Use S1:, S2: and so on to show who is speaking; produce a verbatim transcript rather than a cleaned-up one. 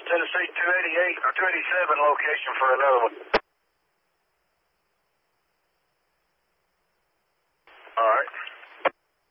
S1: Tennessee two eighty-eight or two eighty-seven location for another one.